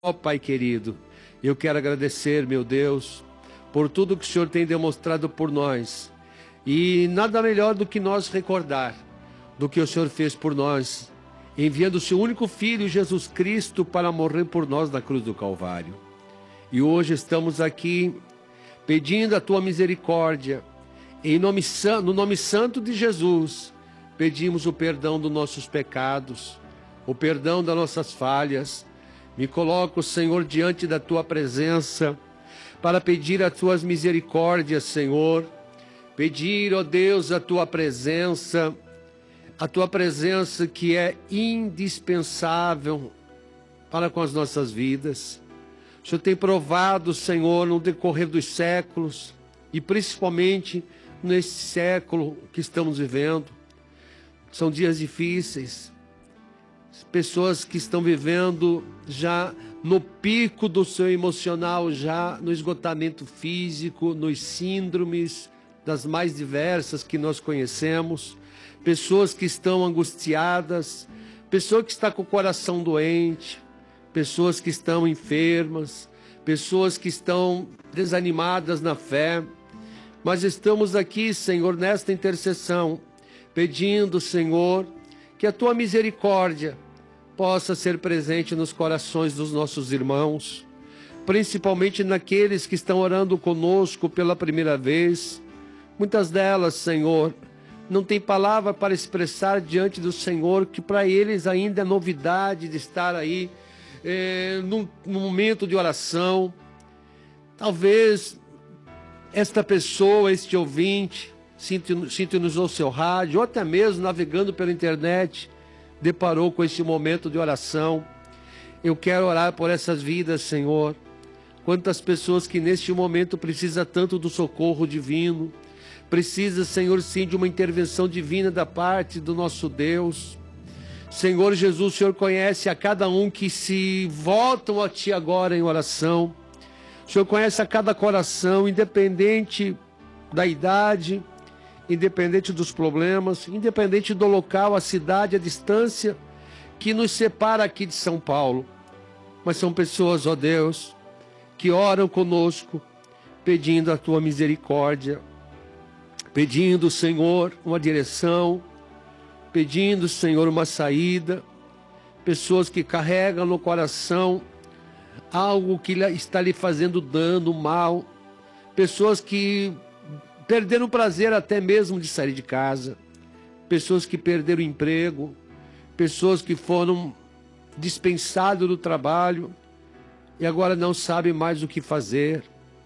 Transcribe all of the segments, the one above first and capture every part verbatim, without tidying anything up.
Ó Pai querido, eu quero agradecer, meu Deus, por tudo que o Senhor tem demonstrado por nós. E nada melhor do que nós recordar do que o Senhor fez por nós, enviando o seu único Filho, Jesus Cristo, para morrer por nós na cruz do Calvário. E hoje estamos aqui pedindo a Tua misericórdia, em nome, no nome santo de Jesus, pedimos o perdão dos nossos pecados, o perdão das nossas falhas. Me coloco, Senhor, diante da Tua presença, para pedir as Tuas misericórdias, Senhor. Pedir, ó Deus, a Tua presença, a Tua presença que é indispensável para com as nossas vidas. O Senhor tem provado, Senhor, no decorrer dos séculos, e principalmente nesse século que estamos vivendo. São dias difíceis. Pessoas que estão vivendo já no pico do seu emocional, já no esgotamento físico, nos síndromes das mais diversas que nós conhecemos. Pessoas que estão angustiadas, pessoas que estão com o coração doente, pessoas que estão enfermas, pessoas que estão desanimadas na fé. Mas estamos aqui, Senhor, nesta intercessão, pedindo, Senhor, que a Tua misericórdia possa ser presente nos corações dos nossos irmãos, principalmente naqueles que estão orando conosco pela primeira vez. Muitas delas, Senhor, não têm palavra para expressar diante do Senhor, que para eles ainda é novidade de estar aí é, num, num momento de oração. Talvez esta pessoa, este ouvinte, sintonizou o seu rádio, ou até mesmo navegando pela internet, deparou com esse momento de oração. Eu quero orar por essas vidas, Senhor. Quantas pessoas que neste momento precisam tanto do socorro divino, precisa, Senhor, sim, de uma intervenção divina da parte do nosso Deus. Senhor Jesus, o Senhor conhece a cada um que se voltam a Ti agora em oração. O Senhor conhece a cada coração, independente da idade, independente dos problemas, independente do local, a cidade, a distância que nos separa aqui de São Paulo. Mas são pessoas, ó Deus, que oram conosco, pedindo a Tua misericórdia, pedindo, Senhor, uma direção, pedindo, Senhor, uma saída. Pessoas que carregam no coração algo que está lhe fazendo dano, mal. Pessoas que perderam o prazer até mesmo de sair de casa. Pessoas que perderam o emprego. Pessoas que foram dispensadas do trabalho e agora não sabem mais o que fazer.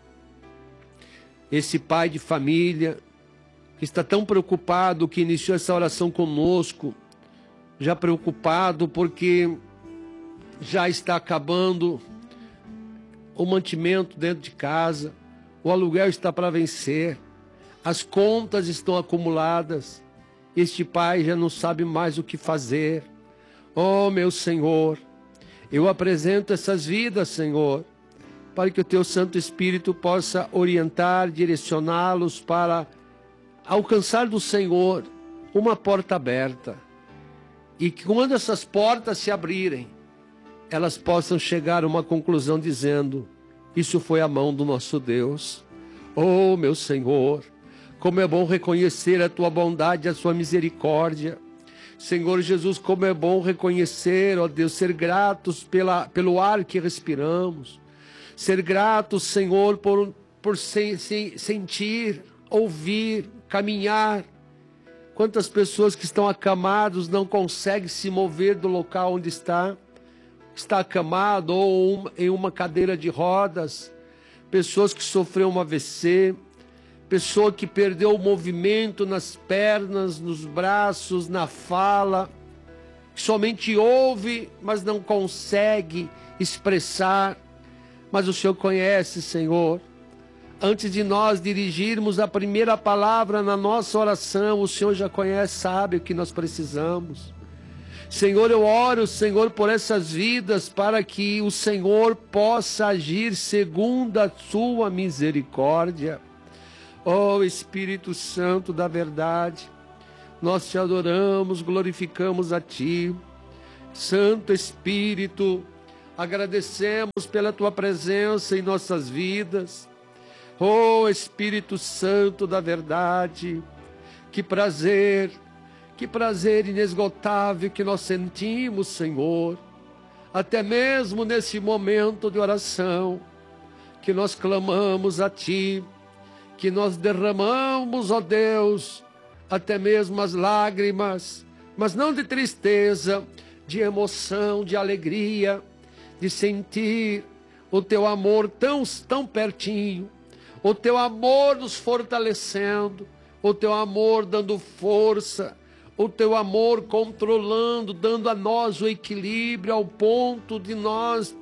Esse pai de família que está tão preocupado, que iniciou essa oração conosco, já preocupado porque já está acabando o mantimento dentro de casa, o aluguel está para vencer, as contas estão acumuladas, este pai já não sabe mais o que fazer. Oh, meu Senhor, eu apresento essas vidas, Senhor, para que o Teu Santo Espírito possa orientar, direcioná-los para alcançar do Senhor uma porta aberta. E que quando essas portas se abrirem, elas possam chegar a uma conclusão dizendo: isso foi a mão do nosso Deus. Oh, meu Senhor, como é bom reconhecer a Tua bondade e a Sua misericórdia. Senhor Jesus, como é bom reconhecer, ó Deus, ser gratos pela, pelo ar que respiramos. Ser gratos, Senhor, por, por se, se, sentir, ouvir, caminhar. Quantas pessoas que estão acamados não conseguem se mover do local onde está. Está acamado ou em uma cadeira de rodas. Pessoas que sofreram um A V C. Pessoa que perdeu o movimento nas pernas, nos braços, na fala, que somente ouve, mas não consegue expressar. Mas o Senhor conhece, Senhor. Antes de nós dirigirmos a primeira palavra na nossa oração, o Senhor já conhece, sabe o que nós precisamos. Senhor, eu oro, Senhor, por essas vidas, para que o Senhor possa agir segundo a Sua misericórdia. Ó Espírito Santo da verdade, nós Te adoramos, glorificamos a Ti. Santo Espírito, Agradecemos pela tua presença em nossas vidas. Oh Espírito Santo da verdade, que prazer, que prazer inesgotável que nós sentimos, Senhor, até mesmo nesse momento de oração, que nós clamamos a Ti, que nós derramamos, ó Deus, até mesmo as lágrimas, mas não de tristeza, de emoção, de alegria, de sentir o Teu amor tão, tão pertinho, o Teu amor nos fortalecendo, o Teu amor dando força, o Teu amor controlando, dando a nós o equilíbrio ao ponto de nós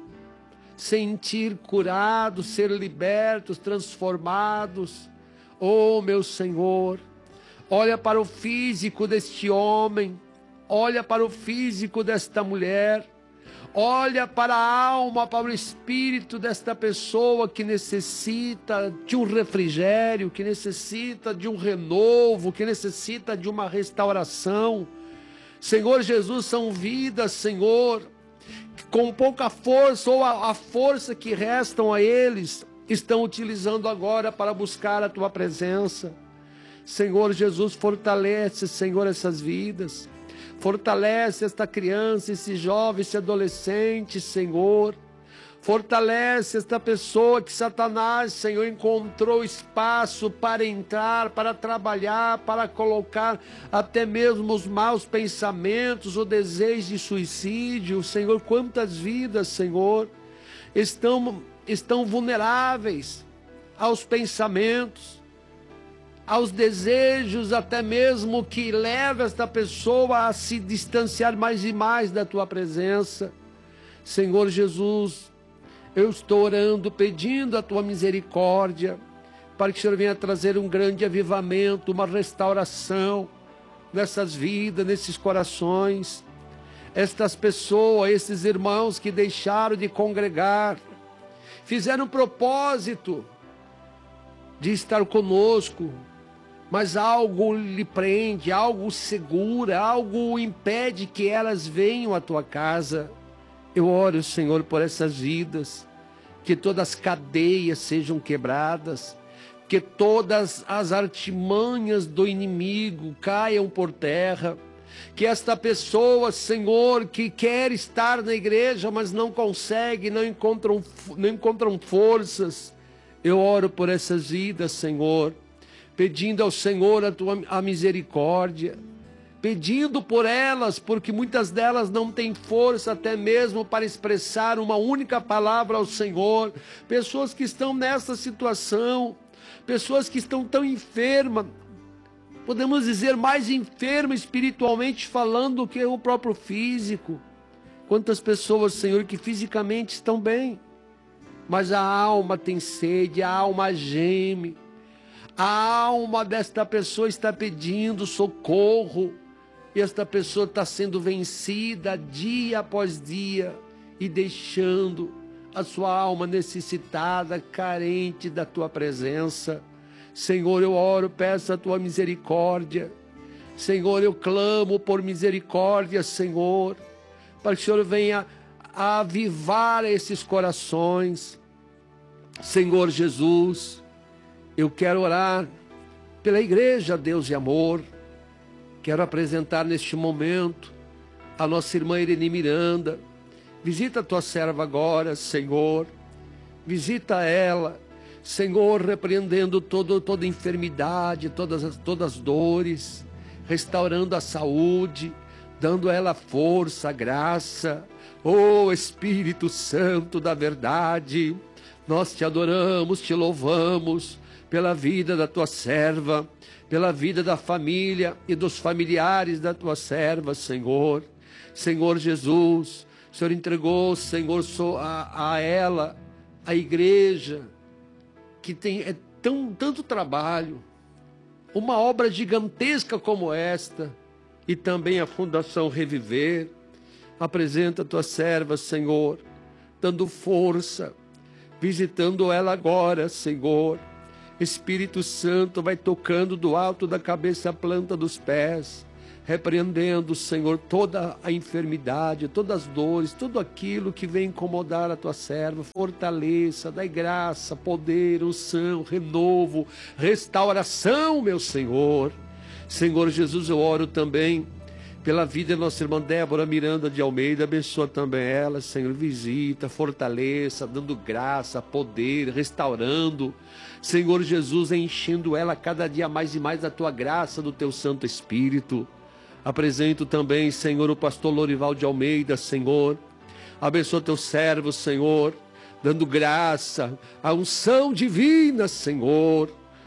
sentir curados, ser libertos, transformados. Oh, meu Senhor, olha para o físico deste homem, olha para o físico desta mulher, olha para a alma, para o espírito desta pessoa que necessita de um refrigério, que necessita de um renovo, que necessita de uma restauração. Senhor Jesus, são vidas, Senhor, que com pouca força ou a, a força que restam a eles, estão utilizando agora para buscar a Tua presença. Senhor Jesus, fortalece, Senhor, essas vidas. Fortalece esta criança, esse jovem, esse adolescente, Senhor. Fortalece esta pessoa que Satanás, Senhor, encontrou espaço para entrar, para trabalhar, para colocar até mesmo os maus pensamentos, o desejo de suicídio. Senhor, quantas vidas, Senhor, estão, estão vulneráveis aos pensamentos, aos desejos, até mesmo que leva esta pessoa a se distanciar mais e mais da Tua presença. Senhor Jesus, eu estou orando, pedindo a Tua misericórdia, para que o Senhor venha trazer um grande avivamento, uma restauração nessas vidas, nesses corações. Estas pessoas, esses irmãos que deixaram de congregar, fizeram um propósito de estar conosco, mas algo lhe prende, algo segura, algo impede que elas venham à Tua casa. Eu oro, Senhor, por essas vidas, que todas as cadeias sejam quebradas, que todas as artimanhas do inimigo caiam por terra, que esta pessoa, Senhor, que quer estar na igreja, mas não consegue, não encontram, não encontram forças, eu oro por essas vidas, Senhor, pedindo ao Senhor a Tua a misericórdia, pedindo por elas, porque muitas delas não têm força até mesmo para expressar uma única palavra ao Senhor. Pessoas que estão nessa situação, pessoas que estão tão enfermas, podemos dizer mais enfermas espiritualmente falando do que o próprio físico. Quantas pessoas, Senhor, que fisicamente estão bem, mas a alma tem sede, a alma geme. A alma desta pessoa está pedindo socorro, e esta pessoa está sendo vencida dia após dia, e deixando a sua alma necessitada, carente da Tua presença. Senhor, eu oro, peço a Tua misericórdia. Senhor, eu clamo por misericórdia, Senhor, para que o Senhor venha a avivar esses corações. Senhor Jesus, eu quero orar pela igreja, Deus de amor. Quero apresentar neste momento a nossa irmã Irene Miranda. Visita a Tua serva agora, Senhor. Visita ela, Senhor, repreendendo todo, toda enfermidade, todas as, todas as dores, restaurando a saúde, dando a ela força, graça. Oh Espírito Santo da verdade, nós Te adoramos, Te louvamos pela vida da Tua serva, pela vida da família e dos familiares da Tua serva, Senhor. Senhor Jesus, o Senhor entregou, Senhor, a, a ela, a igreja, que tem é tão, tanto trabalho, uma obra gigantesca como esta, e também a Fundação Reviver. Apresenta a Tua serva, Senhor, dando força, visitando ela agora, Senhor. Espírito Santo vai tocando do alto da cabeça à planta dos pés, repreendendo, Senhor, toda a enfermidade, todas as dores, tudo aquilo que vem incomodar a tua serva. Fortaleça, dai graça, poder, unção, renovo, restauração, meu Senhor. Senhor Jesus, eu oro também pela vida da nossa irmã Débora Miranda de Almeida. Abençoa também ela, Senhor, visita, fortaleça, dando graça, poder, restaurando, Senhor Jesus, enchendo ela cada dia mais e mais da tua graça, do teu Santo Espírito. Apresento também, Senhor, o pastor Lorival de Almeida, Senhor, abençoa teu servo, Senhor, dando graça, a unção divina, Senhor.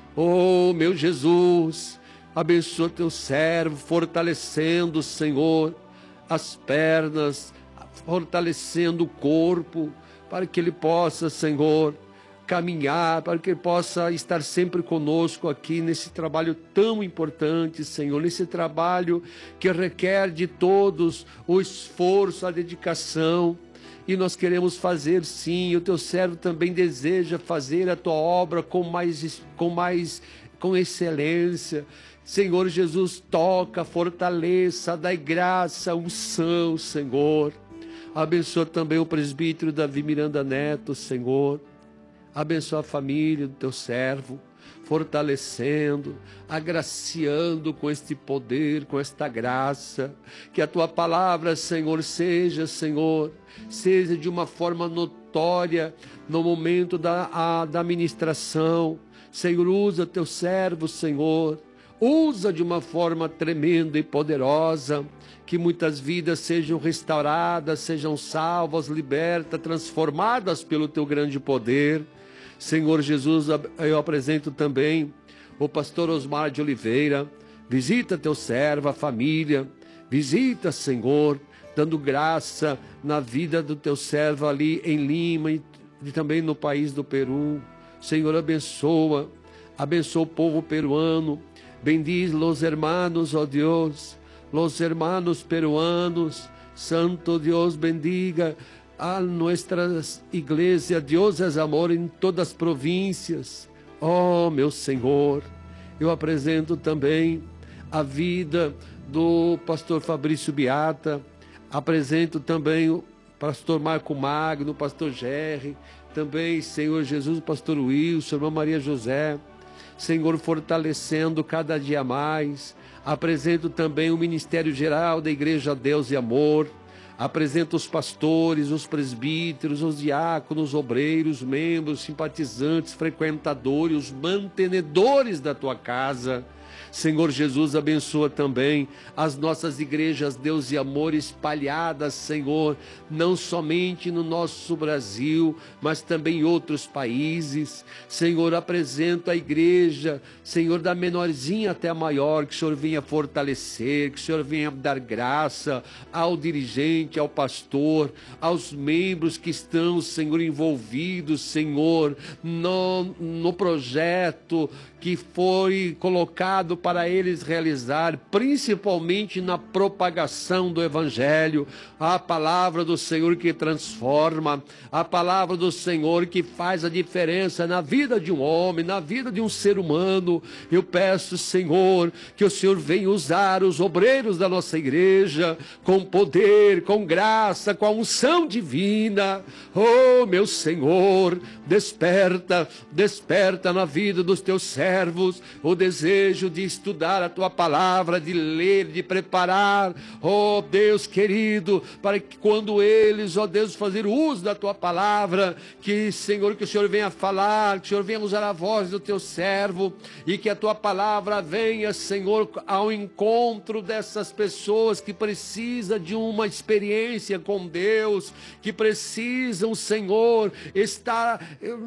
Oh, meu Jesus, abençoa teu servo, fortalecendo, Senhor, as pernas, fortalecendo o corpo, para que ele possa, Senhor, caminhar, para que ele possa estar sempre conosco aqui nesse trabalho tão importante, Senhor, nesse trabalho que requer de todos o esforço, a dedicação. E nós queremos fazer sim, o teu servo também deseja fazer a tua obra com mais, com mais, com excelência. Senhor Jesus, toca, fortaleça, dai graça, unção, Senhor. Abençoa também o presbítero Davi Miranda Neto, Senhor. Abençoa a família do teu servo, fortalecendo, agraciando com este poder, com esta graça. Que a tua palavra, Senhor, seja, Senhor, seja de uma forma notória no momento da, a, da ministração. Senhor, usa teu servo, Senhor. Usa de uma forma tremenda e poderosa, que muitas vidas sejam restauradas, sejam salvas, libertas, transformadas pelo teu grande poder. Senhor Jesus, eu apresento também o pastor Osmar de Oliveira. Visita teu servo, a família. Visita, Senhor, dando graça na vida do teu servo ali em Lima e também no país do Peru. Senhor, abençoa, abençoa o povo peruano. Bendiz los hermanos, oh Dios, los hermanos peruanos. Santo Dios, bendiga a nuestras iglesias. Dios es amor em todas as províncias. Oh, meu Senhor, eu apresento também a vida do pastor Fabrício Beata. Apresento também o pastor Marco Magno, o pastor Gerry, também, Senhor Jesus, o pastor Wilson, a irmã Maria José. Senhor, fortalecendo cada dia mais. Apresento também o Ministério Geral da Igreja Deus e Amor. Apresento os pastores, os presbíteros, os diáconos, obreiros, membros, simpatizantes, frequentadores, os mantenedores da tua casa. Senhor Jesus, abençoa também as nossas igrejas Deus e Amor espalhadas, Senhor, não somente no nosso Brasil, mas também em outros países. Senhor, apresento a igreja, Senhor, da menorzinha até a maior, que o Senhor venha fortalecer, que o Senhor venha dar graça ao dirigente, ao pastor, aos membros que estão, Senhor, envolvidos, Senhor, no, no projeto que foi colocado para eles realizar, principalmente na propagação do Evangelho, a palavra do Senhor que transforma, a palavra do Senhor que faz a diferença na vida de um homem, na vida de um ser humano. Eu peço, Senhor, que o Senhor venha usar os obreiros da nossa igreja com poder, com graça, com a unção divina. Oh, meu Senhor, desperta, desperta na vida dos teus servos o desejo de estudar a tua palavra, de ler, de preparar, ó Deus querido, para que quando eles, ó Deus, fazer uso da tua palavra, que, Senhor, que o Senhor venha falar, que o Senhor venha usar a voz do teu servo, e que a tua palavra venha, Senhor, ao encontro dessas pessoas que precisam de uma experiência com Deus, que precisam, Senhor, estar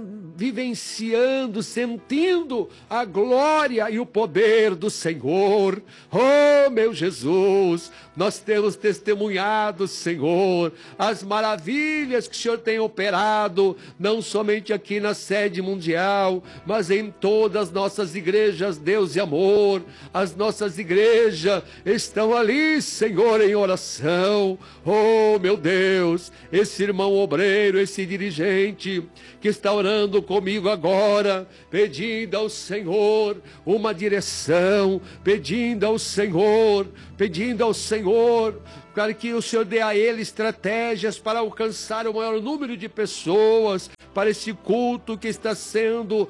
vivenciando, sentindo a glória e o poder do Senhor. Oh, meu Jesus, nós temos testemunhado, Senhor, as maravilhas que o Senhor tem operado, não somente aqui na sede mundial, mas em todas as nossas igrejas, Deus e Amor. As nossas igrejas estão ali, Senhor, em oração. Oh, meu Deus, esse irmão obreiro, esse dirigente que está orando comigo agora, pedindo ao Senhor uma direção, oração, pedindo ao Senhor, pedindo ao Senhor, para que o Senhor dê a ele estratégias para alcançar o maior número de pessoas para esse culto que está sendo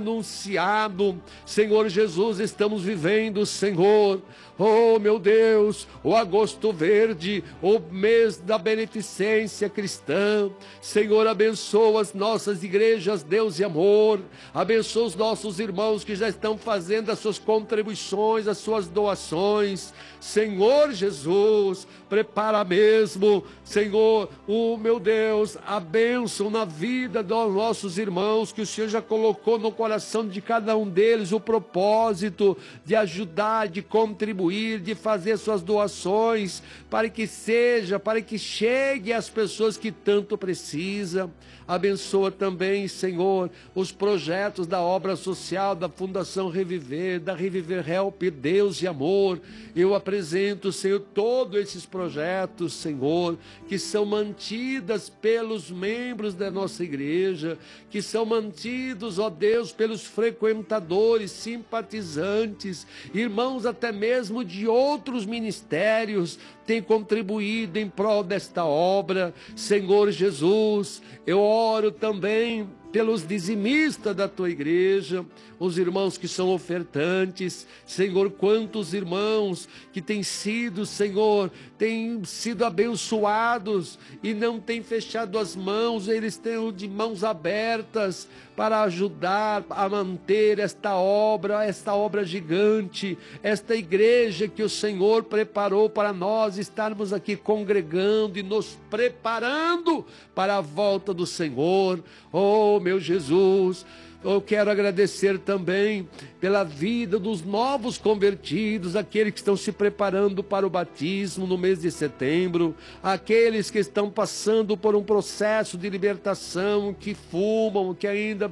anunciado. Senhor Jesus, estamos vivendo, Senhor, oh meu Deus, o agosto verde, o mês da beneficência cristã. Senhor, abençoa as nossas igrejas, Deus e amor, abençoa os nossos irmãos que já estão fazendo as suas contribuições, as suas doações. Senhor Jesus, prepara mesmo, Senhor, o meu Deus, a bênção na vida dos nossos irmãos, que o Senhor já colocou no coração de cada um deles o propósito de ajudar, de contribuir, de fazer suas doações, para que seja, para que chegue às pessoas que tanto precisam. Abençoa também, Senhor, os projetos da obra social, da Fundação Reviver, da Reviver Help, Deus e Amor. Eu apresento, Senhor, todos esses projetos, Senhor, que são mantidas pelos membros da nossa igreja, que são mantidos, ó Deus, pelos frequentadores, simpatizantes, irmãos até mesmo de outros ministérios, têm contribuído em prol desta obra. Senhor Jesus, eu oro também pelos dizimistas da tua igreja, os irmãos que são ofertantes. Senhor, quantos irmãos que têm sido, Senhor, têm sido abençoados e não têm fechado as mãos, eles têm de mãos abertas para ajudar a manter esta obra, esta obra gigante, esta igreja que o Senhor preparou para nós estarmos aqui congregando e nos preparando para a volta do Senhor. Oh, meu Jesus, eu quero agradecer também pela vida dos novos convertidos, aqueles que estão se preparando para o batismo no mês de setembro, aqueles que estão passando por um processo de libertação, que fumam, que ainda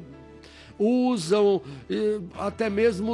usam até mesmo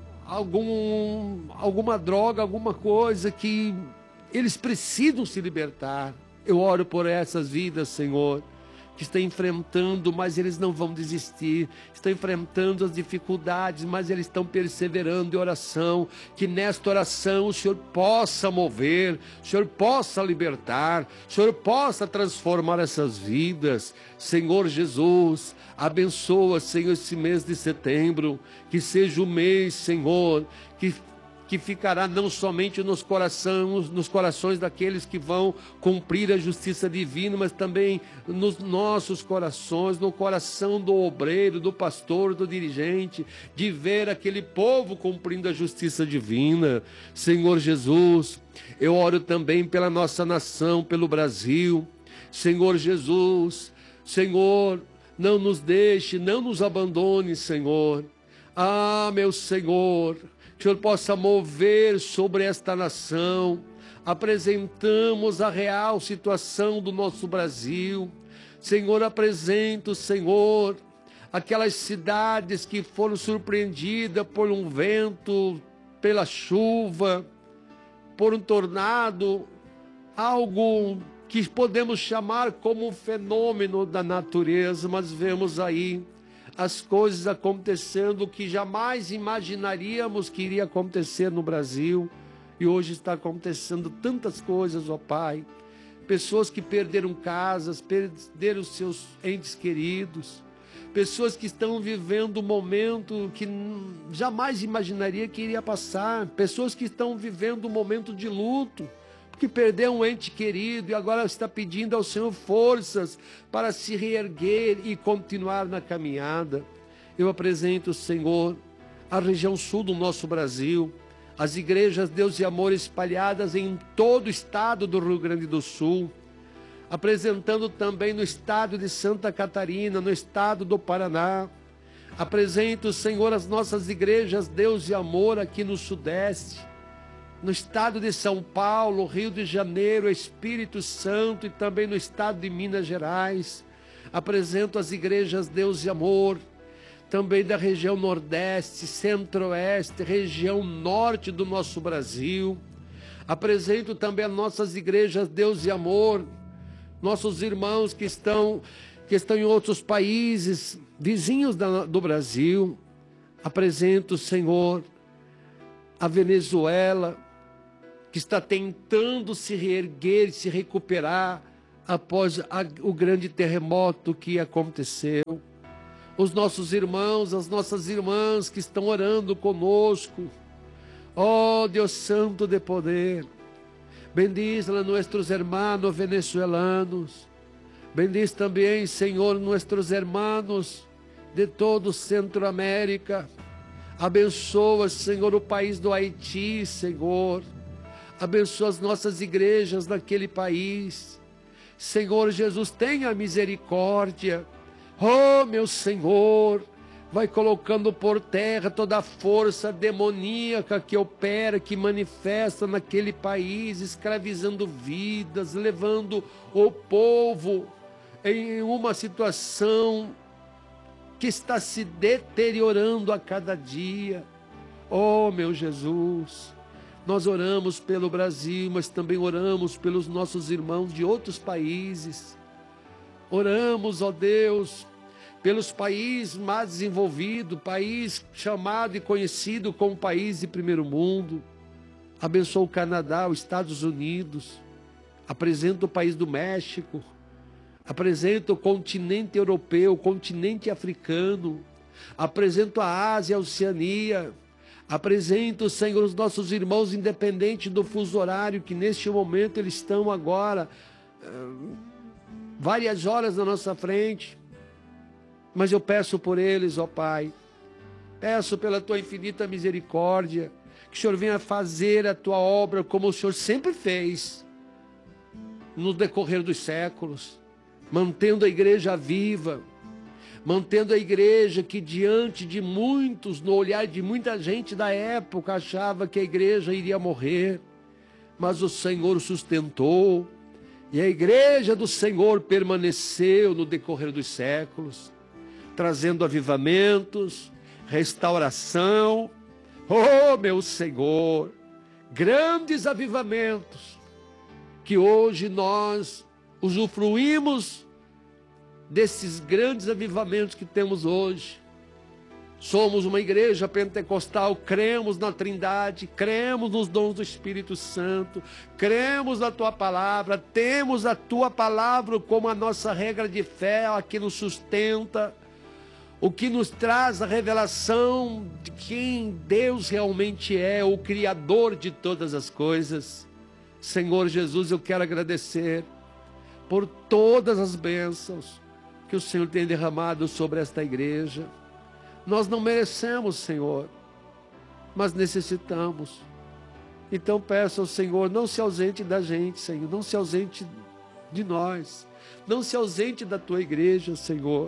algum, alguma droga, alguma coisa que eles precisam se libertar. Eu oro por essas vidas, Senhor, que estão enfrentando, mas eles não vão desistir, estão enfrentando as dificuldades, mas eles estão perseverando em oração, que nesta oração o Senhor possa mover, o Senhor possa libertar, o Senhor possa transformar essas vidas. Senhor Jesus, abençoa, Senhor, esse mês de setembro, que seja o mês, Senhor, que que ficará não somente nos corações, nos corações daqueles que vão cumprir a justiça divina, mas também nos nossos corações, no coração do obreiro, do pastor, do dirigente, de ver aquele povo cumprindo a justiça divina. Senhor Jesus, eu oro também pela nossa nação, pelo Brasil. Senhor Jesus, Senhor, não nos deixe, não nos abandone, Senhor. Ah, meu Senhor, que o Senhor possa mover sobre esta nação. Apresentamos a real situação do nosso Brasil. Senhor, apresento, Senhor, aquelas cidades que foram surpreendidas por um vento, pela chuva, por um tornado, algo que podemos chamar como um fenômeno da natureza, mas vemos aí as coisas acontecendo que jamais imaginaríamos que iria acontecer no Brasil, e hoje está acontecendo tantas coisas, ó Pai. Pessoas que perderam casas, perderam seus entes queridos, pessoas que estão vivendo um momento que jamais imaginaria que iria passar, pessoas que estão vivendo um momento de luto, que perdeu um ente querido e agora está pedindo ao Senhor forças para se reerguer e continuar na caminhada. Eu apresento, Senhor, a região sul do nosso Brasil, as igrejas Deus e Amor espalhadas em todo o estado do Rio Grande do Sul, apresentando também no estado de Santa Catarina, no estado do Paraná. Apresento, Senhor, as nossas igrejas Deus e Amor aqui no Sudeste, no estado de São Paulo, Rio de Janeiro, Espírito Santo e também no estado de Minas Gerais. Apresento as igrejas Deus e Amor, também da região Nordeste, Centro-Oeste, região Norte do nosso Brasil. Apresento também as nossas igrejas Deus e Amor, nossos irmãos que estão, que estão em outros países, vizinhos da, do Brasil. Apresento, Senhor, a Venezuela, que está tentando se reerguer, se recuperar após a, o grande terremoto que aconteceu. Os nossos irmãos, as nossas irmãs que estão orando conosco. Oh, Deus Santo de poder, bendiz a nossos irmãos venezuelanos. Bendiz também, Senhor, nossos irmãos de todo Centro-América. Abençoa, Senhor, o país do Haiti, Senhor. Abençoa as nossas igrejas naquele país. Senhor Jesus, tenha misericórdia. Oh, meu Senhor, vai colocando por terra toda a força demoníaca que opera, que manifesta naquele país, escravizando vidas, levando o povo em uma situação que está se deteriorando a cada dia. Oh, meu Jesus, nós oramos pelo Brasil, mas também oramos pelos nossos irmãos de outros países. Oramos, ó Deus, pelos países mais desenvolvidos, país chamado e conhecido como país de primeiro mundo. Abençoa o Canadá, os Estados Unidos. Apresenta o país do México. Apresenta o continente europeu, o continente africano. Apresenta a Ásia, a Oceania. Apresenta, Senhor, os nossos irmãos, independente do fuso horário, que neste momento eles estão agora uh, várias horas na nossa frente. Mas eu peço por eles, ó Pai, peço pela Tua infinita misericórdia, que o Senhor venha fazer a Tua obra como o Senhor sempre fez, no decorrer dos séculos, mantendo a igreja viva, mantendo a igreja que diante de muitos, no olhar de muita gente da época, achava que a igreja iria morrer, mas o Senhor sustentou, e a igreja do Senhor permaneceu no decorrer dos séculos, trazendo avivamentos, restauração. Oh, meu Senhor, grandes avivamentos, que hoje nós usufruímos desses grandes avivamentos que temos hoje. Somos uma igreja pentecostal, cremos na Trindade, cremos nos dons do Espírito Santo, cremos na Tua Palavra, temos a Tua Palavra como a nossa regra de fé, a que nos sustenta, o que nos traz a revelação de quem Deus realmente é, o Criador de todas as coisas. Senhor Jesus, eu quero agradecer por todas as bênçãos que o Senhor tem derramado sobre esta igreja. Nós não merecemos, Senhor, mas necessitamos. Então peço ao Senhor, não se ausente da gente, Senhor, não se ausente de nós, não se ausente da Tua igreja, Senhor.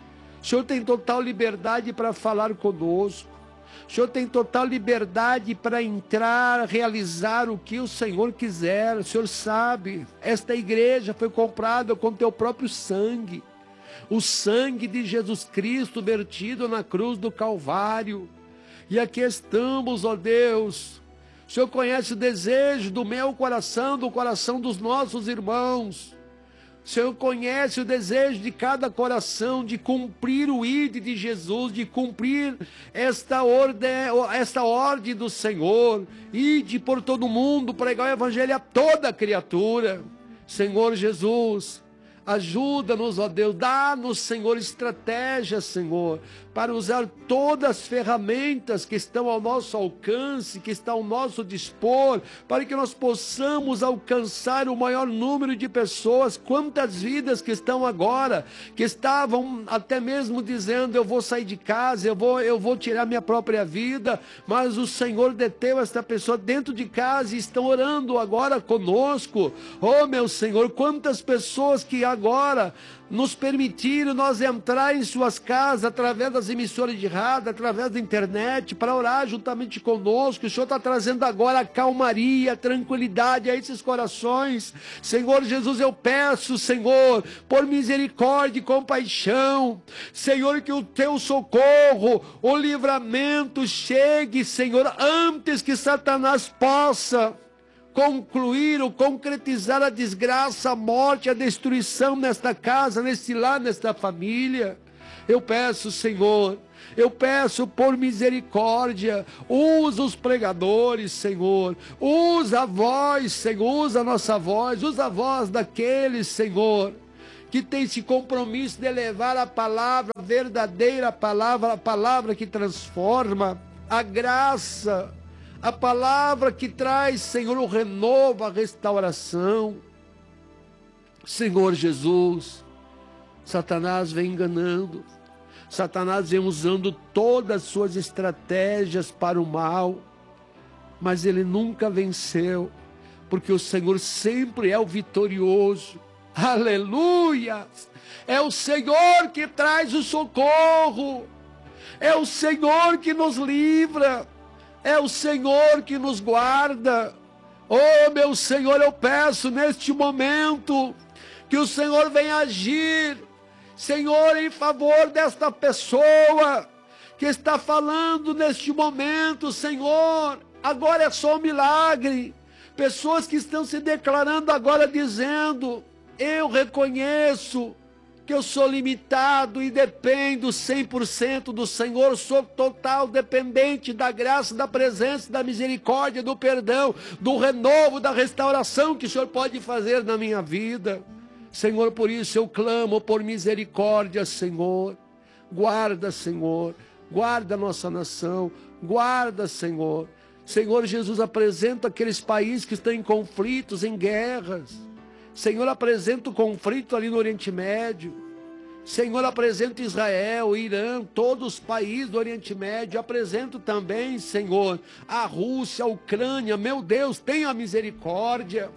O Senhor tem total liberdade para falar conosco. O Senhor tem total liberdade para entrar, realizar o que o Senhor quiser. O Senhor sabe, esta igreja foi comprada com Teu próprio sangue. O sangue de Jesus Cristo vertido na cruz do Calvário. E aqui estamos, ó Deus. O Senhor conhece o desejo do meu coração, do coração dos nossos irmãos. O Senhor conhece o desejo de cada coração de cumprir o ide de Jesus, de cumprir esta ordem, esta ordem do Senhor. Ide por todo mundo, pregar o evangelho a toda criatura. Senhor Jesus, ajuda-nos, ó Deus, dá-nos, Senhor, estratégia, Senhor, para usar todas as ferramentas que estão ao nosso alcance, que estão ao nosso dispor, para que nós possamos alcançar o maior número de pessoas. Quantas vidas que estão agora, que estavam até mesmo dizendo, eu vou sair de casa, eu vou, eu vou tirar minha própria vida, mas o Senhor deteve esta pessoa dentro de casa e estão orando agora conosco. Oh, meu Senhor, quantas pessoas que agora nos permitiram nós entrar em suas casas através das emissoras de rádio, através da internet, para orar juntamente conosco. O Senhor está trazendo agora a calmaria, a tranquilidade a esses corações. Senhor Jesus, eu peço, Senhor, por misericórdia e compaixão, Senhor, que o Teu socorro, o livramento chegue, Senhor, antes que Satanás possa concluir ou concretizar a desgraça, a morte, a destruição nesta casa, neste lar, nesta família. Eu peço, Senhor, eu peço por misericórdia, usa os pregadores, Senhor, usa a voz, Senhor, usa a nossa voz, usa a voz daqueles, Senhor, que tem esse compromisso de levar a palavra, a verdadeira palavra, a palavra que transforma, a graça, a palavra que traz, Senhor, o renovo, a restauração. Senhor Jesus, Satanás vem enganando, Satanás vem usando todas as suas estratégias para o mal, mas ele nunca venceu, porque o Senhor sempre é o vitorioso. Aleluia! É o Senhor que traz o socorro, é o Senhor que nos livra, é o Senhor que nos guarda. Oh, meu Senhor, eu peço neste momento que o Senhor venha agir, Senhor, em favor desta pessoa que está falando neste momento, Senhor. Agora é só um milagre. Pessoas que estão se declarando agora dizendo: eu reconheço que eu sou limitado e dependo cem por cento do Senhor, sou total dependente da graça, da presença, da misericórdia, do perdão, do renovo, da restauração que o Senhor pode fazer na minha vida. Senhor, por isso eu clamo por misericórdia, Senhor. Guarda, Senhor, guarda a nossa nação, guarda, Senhor. Senhor Jesus, apresenta aqueles países que estão em conflitos, em guerras. Senhor, apresenta o conflito ali no Oriente Médio. Senhor, apresenta Israel, Irã, todos os países do Oriente Médio. Apresento também, Senhor, a Rússia, a Ucrânia. Meu Deus, tenha misericórdia.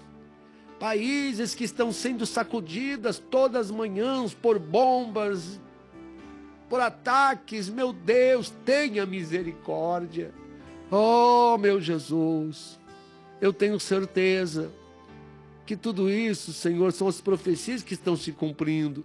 Países que estão sendo sacudidas todas as manhãs por bombas, por ataques. Meu Deus, tenha misericórdia. Oh, meu Jesus, eu tenho certeza que tudo isso, Senhor, são as profecias que estão se cumprindo.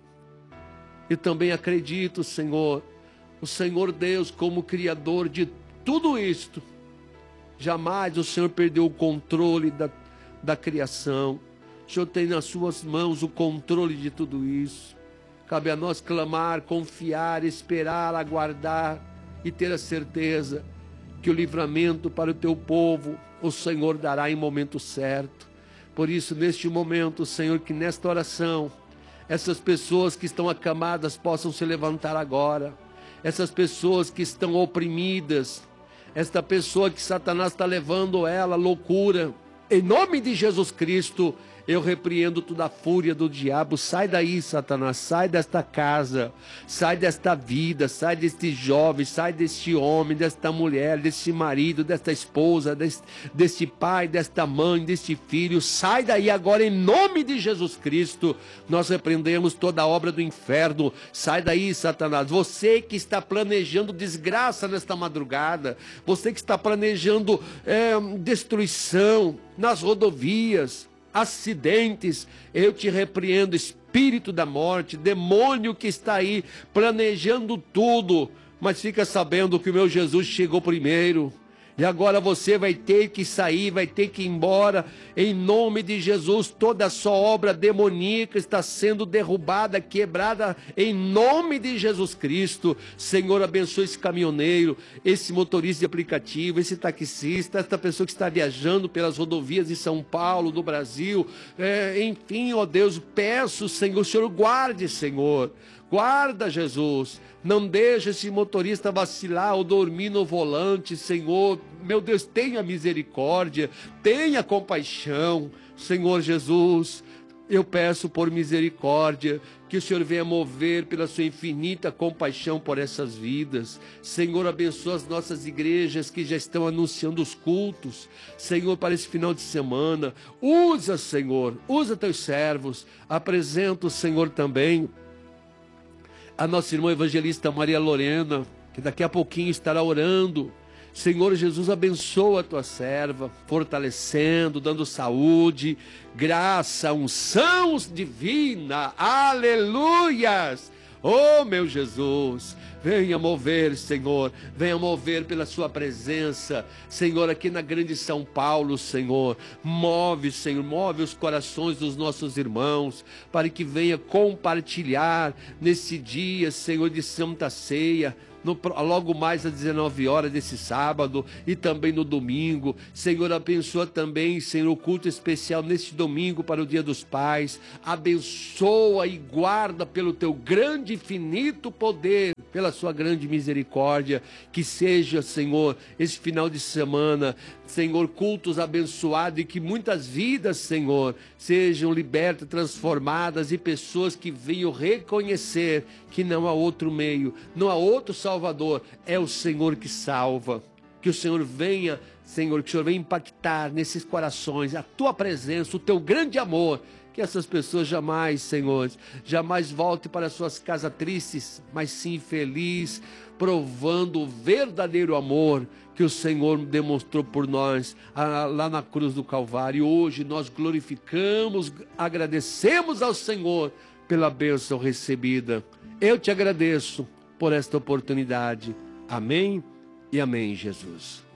E também acredito, Senhor, o Senhor Deus como Criador de tudo isto. Jamais o Senhor perdeu o controle da, da criação. O Senhor tem nas suas mãos o controle de tudo isso. Cabe a nós clamar, confiar, esperar, aguardar e ter a certeza que o livramento para o teu povo o Senhor dará em momento certo. Por isso, neste momento, Senhor, que nesta oração, essas pessoas que estão acamadas possam se levantar agora. Essas pessoas que estão oprimidas, esta pessoa que Satanás está levando ela à loucura, em nome de Jesus Cristo, eu repreendo toda a fúria do diabo. Sai daí, Satanás, sai desta casa, sai desta vida, sai deste jovem, sai deste homem, desta mulher, deste marido, desta esposa, deste, deste pai, desta mãe, deste filho. Sai daí agora em nome de Jesus Cristo. Nós repreendemos toda a obra do inferno. Sai daí, Satanás. Você que está planejando desgraça nesta madrugada, você que está planejando é, destruição nas rodovias, acidentes, eu te repreendo, espírito da morte, demônio que está aí planejando tudo, mas fica sabendo que o meu Jesus chegou primeiro. E agora você vai ter que sair, vai ter que ir embora. Em nome de Jesus, toda a sua obra demoníaca está sendo derrubada, quebrada, em nome de Jesus Cristo. Senhor, abençoe esse caminhoneiro, esse motorista de aplicativo, esse taxista, esta pessoa que está viajando pelas rodovias de São Paulo, do Brasil. É, enfim, ó Deus, peço, Senhor, o Senhor guarde, Senhor. Guarda, Jesus, não deixe esse motorista vacilar ou dormir no volante, Senhor. Meu Deus, tenha misericórdia, tenha compaixão, Senhor Jesus. Eu peço por misericórdia, que o Senhor venha mover pela sua infinita compaixão por essas vidas. Senhor, abençoa as nossas igrejas que já estão anunciando os cultos. Senhor, para esse final de semana, usa, Senhor, usa teus servos. Apresenta o Senhor também a nossa irmã evangelista Maria Lorena, que daqui a pouquinho estará orando. Senhor Jesus, abençoa a tua serva, fortalecendo, dando saúde, graça, unção divina, aleluias. Oh, meu Jesus, venha mover, Senhor, venha mover pela sua presença, Senhor, aqui na grande São Paulo, Senhor, move, Senhor, move os corações dos nossos irmãos, para que venha compartilhar nesse dia, Senhor, de Santa Ceia, No, logo mais às dezenove horas desse sábado e também no domingo. Senhor, abençoa também, Senhor, o culto especial neste domingo para o Dia dos Pais. Abençoa e guarda pelo teu grande e infinito poder, pela sua grande misericórdia, que seja, Senhor, esse final de semana, Senhor, cultos abençoados e que muitas vidas, Senhor, sejam libertas, transformadas e pessoas que venham reconhecer que não há outro meio, não há outro Salvador, é o Senhor que salva. Que o Senhor venha, Senhor, que o Senhor venha impactar nesses corações, a tua presença, o teu grande amor, que essas pessoas jamais, Senhor, jamais voltem para suas casas tristes, mas sim felizes, provando o verdadeiro amor que o Senhor demonstrou por nós lá na cruz do Calvário. E hoje nós glorificamos, agradecemos ao Senhor pela bênção recebida. Eu te agradeço por esta oportunidade. Amém e amém, Jesus.